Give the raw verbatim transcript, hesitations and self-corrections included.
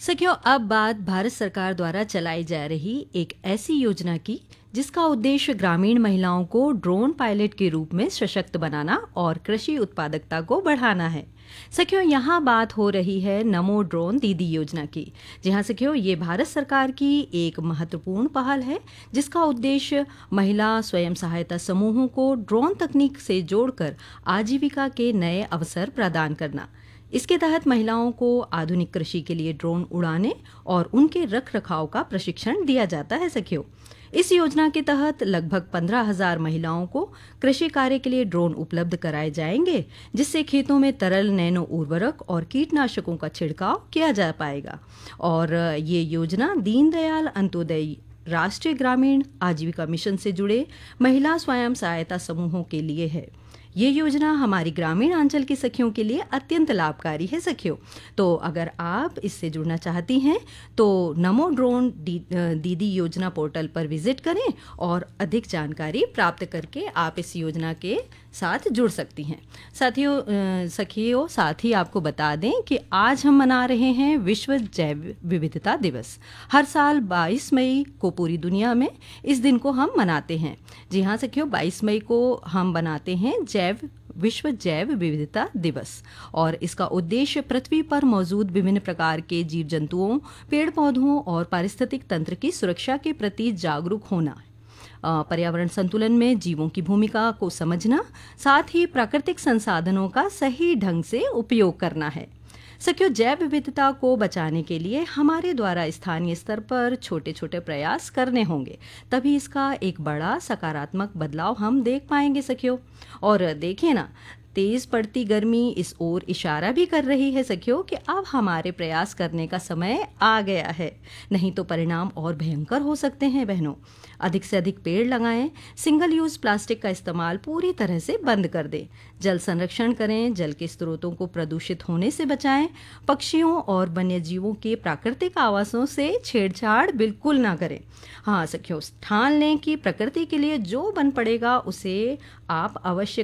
सखियों, अब बात भारत सरकार द्वारा चलाई जा रही एक ऐसी योजना की जिसका उद्देश्य ग्रामीण महिलाओं को ड्रोन पायलट के रूप में सशक्त बनाना और कृषि उत्पादकता को बढ़ाना है। सखियों, यहाँ बात हो रही है नमो ड्रोन दीदी योजना की। जी हाँ सखियों, ये भारत सरकार की एक महत्वपूर्ण पहल है जिसका उद्देश्य महिला स्वयं सहायता समूहों को ड्रोन तकनीक से जोड़कर आजीविका के नए अवसर प्रदान करना। इसके तहत महिलाओं को आधुनिक कृषि के लिए ड्रोन उड़ाने और उनके रख रखाव का प्रशिक्षण दिया जाता है सखियों। इस योजना के तहत लगभग पंद्रह हजार महिलाओं को कृषि कार्य के लिए ड्रोन उपलब्ध कराए जाएंगे, जिससे खेतों में तरल नैनो उर्वरक और कीटनाशकों का छिड़काव किया जा पाएगा। और ये योजना दीनदयाल अंत्योदय राष्ट्रीय ग्रामीण आजीविका मिशन से जुड़े महिला स्वयं सहायता समूहों के लिए है। ये योजना हमारी ग्रामीण अंचल की सखियों के लिए अत्यंत लाभकारी है सखियों। तो अगर आप इससे जुड़ना चाहती हैं तो नमो ड्रोन दी, दीदी योजना पोर्टल पर विजिट करें और अधिक जानकारी प्राप्त करके आप इस योजना के साथ जुड़ सकती हैं। साथियों सखियों साथ ही आपको बता दें कि आज हम मना रहे हैं विश्व जैव विविधता दिवस। हर साल बाईस मई को पूरी दुनिया में इस दिन को हम मनाते हैं। जी हाँ सखियों, बाईस मई को हम बनाते हैं जैव विश्व जैव विविधता दिवस और इसका उद्देश्य पृथ्वी पर मौजूद विभिन्न प्रकार के जीव जंतुओं, पेड़ पौधों और पारिस्थितिक तंत्र की सुरक्षा के प्रति जागरूक होना, पर्यावरण संतुलन में जीवों की भूमिका को समझना, साथ ही प्राकृतिक संसाधनों का सही ढंग से उपयोग करना है। सखियों, जैव विविधता को बचाने के लिए हमारे द्वारा स्थानीय स्तर पर छोटे छोटे प्रयास करने होंगे, तभी इसका एक बड़ा सकारात्मक बदलाव हम देख पाएंगे सखियों। और देखिए ना, तेज पड़ती गर्मी इस ओर इशारा भी कर रही है सखियों कि अब हमारे प्रयास करने का समय आ गया है, नहीं तो परिणाम और भयंकर हो सकते हैं बहनों। अधिक से अधिक पेड़ लगाएं, सिंगल यूज प्लास्टिक का इस्तेमाल पूरी तरह से बंद कर दें, जल संरक्षण करें, जल के स्रोतों को प्रदूषित होने से बचाएं, पक्षियों और वन्यजीवों के प्राकृतिक आवासों से छेड़छाड़ बिल्कुल ना करें। हाँ सखियों, ठान लें कि प्रकृति के लिए जो बन पड़ेगा उसे आप अवश्य